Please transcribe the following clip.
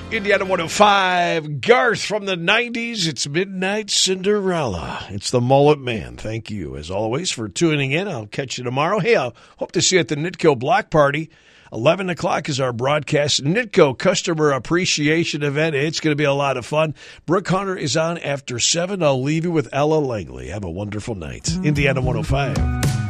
Indiana 105, Garth from the 90s. It's Midnight Cinderella. It's the Mullet Man. Thank you, as always, for tuning in. I'll catch you tomorrow. Hey, I hope to see you at the Nitco Block Party. 11 o'clock is our broadcast. Nitco Customer Appreciation Event. It's going to be a lot of fun. Brooke Hunter is on after 7. I'll leave you with Ella Langley. Have a wonderful night. Indiana 105.